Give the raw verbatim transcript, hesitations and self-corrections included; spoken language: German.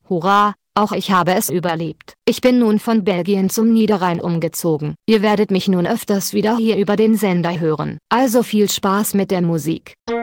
Hurra, auch ich habe es überlebt. Ich bin nun von Belgien zum Niederrhein umgezogen. Ihr werdet mich nun öfters wieder hier über den Sender hören. Also viel Spaß mit der Musik.